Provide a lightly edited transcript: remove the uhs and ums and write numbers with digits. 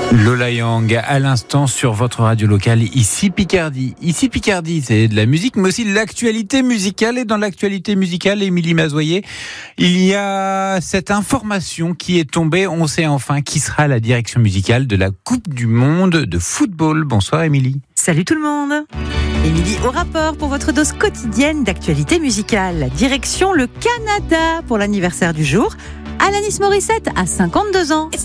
Lola Young, à l'instant sur votre radio locale, ici Picardie. Ici Picardie, c'est de la musique, mais aussi de l'actualité musicale. Et dans l'actualité musicale, Émilie Mazoyer, il y a cette information qui est tombée. On sait enfin qui sera la direction musicale de la Coupe du Monde de football. Bonsoir Émilie. Salut tout le monde. Émilie au rapport pour votre dose quotidienne d'actualité musicale. Direction le Canada pour l'anniversaire du jour. Alanis Morissette a 52 ans.